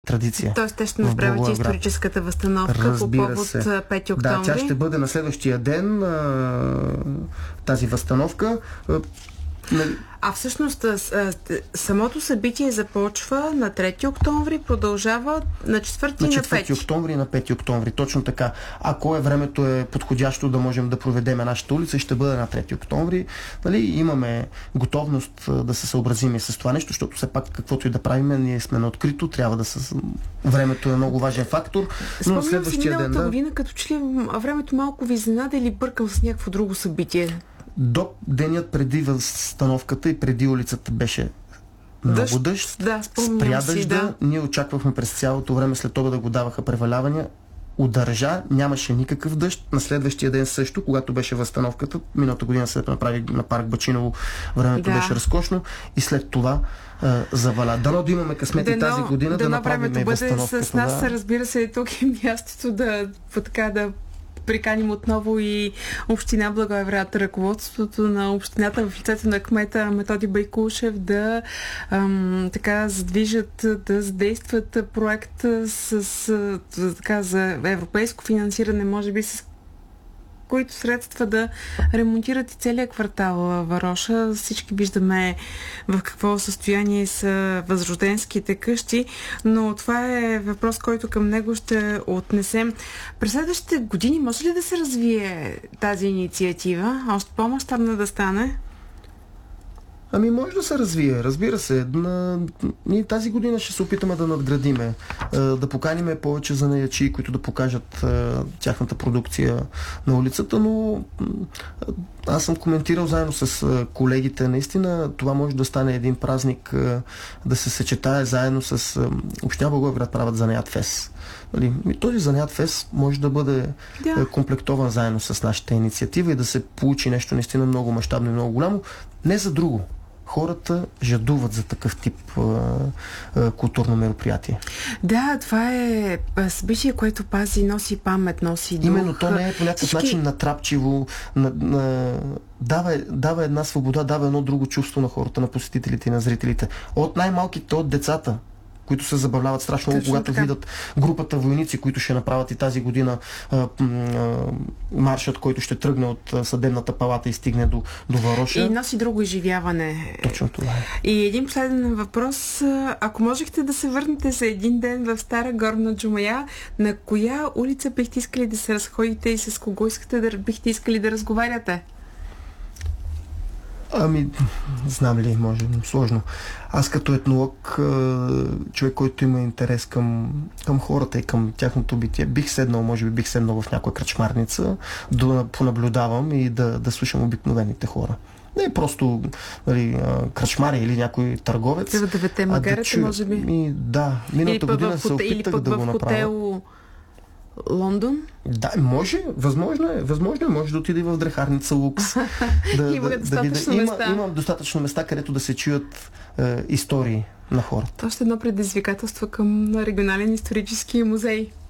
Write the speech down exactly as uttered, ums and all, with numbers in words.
традиция. Тоест те ще направят историческата възстановка. Разбира по повод се. пети октомври. Да, тя ще бъде на следващия ден а, тази възстановка. А всъщност самото събитие започва на трети октомври, продължава на четвърти и на пети. На четвърти октомври и на пети октомври, точно така. Ако е времето е подходящо да можем да проведем нашата улица, ще бъде на трети октомври. Нали, имаме готовност да се съобразим и с това нещо, защото все пак каквото и да правим, ние сме на открито, трябва да се... Времето е много важен фактор. Но на следващия ден... Да... година, като че ли времето малко ви изненада или бъркам с някакво друго събитие? До денят преди възстановката и преди улицата беше много дъжд. дъжд да, спря си, дъжда. Да. Ние очаквахме през цялото време след това да го даваха превалявания. Удържа, нямаше никакъв дъжд. На следващия ден също, когато беше възстановката, миналата година се направи на парк Бачиново, времето да. беше разкошно и след това а, заваля. Дано да имаме късмет и тази година да, да направим възстановката. Бъде с нас, да. Разбира се, тук е мястото да така да приканим отново и община Благоевград, ръководството на общината в лицето на кмета Методи Байкушев да ам, така задвижат, да задействат проект с, с така за европейско финансиране, може би с които средства да ремонтират и целият квартал Вароша. Всички виждаме в какво състояние са възрожденските къщи, но това е въпрос, който към него ще отнесем. През следващите години може ли да се развие тази инициатива? Още по-мащабна да стане? Ами може да се развие, разбира се. На... Ние тази година ще се опитаме да надградиме, да поканиме повече занаячи, които да покажат тяхната продукция на улицата, но аз съм коментирал заедно с колегите, наистина това може да стане един празник, да се съчетае заедно с община Благоевград правят занаят фест. Този занаят фест може да бъде да. комплектован заедно с нашата инициатива и да се получи нещо наистина много мащабно и много голямо. Не за друго. Хората жадуват за такъв тип а, а, културно мероприятие. Да, това е събитие, което пази, носи памет, носи дух. Именно, то не е по някакъв Всички... начин натрапчиво, на, на, дава, дава една свобода, дава едно друго чувство на хората, на посетителите и на зрителите. От най-малките, от децата, които се забавляват страшно много, когато така. видят групата войници, които ще направят и тази година а, а, маршът, който ще тръгне от съдебната палата и стигне до, до Вароша. И носи друго изживяване. Точно това е. И един последен въпрос. Ако можехте да се върнете за един ден в Стара Горна Джумая, на коя улица бихте искали да се разходите и с кого искате да бихте искали да разговаряте? Ами, знам ли, може, сложно. Аз като етнолог, човек, който има интерес към, към хората и към тяхното битие, бих седнал, може би бих седнал в някоя кръчмарница, да понаблюдавам и да, да слушам обикновените хора. Не просто нали, кръчмари или някой търговец. Да девете магарите, да може би? Ми, да, миналата година се опитах да го направя. Хотел Лондон? Да, може, възможно е, възможно е, може да отиде и в дрехарница Лукс. да, има да, достатъчно да, места. Има, има достатъчно места, където да се чуят е, истории на хората. Това ще е едно предизвикателство към регионален исторически музей.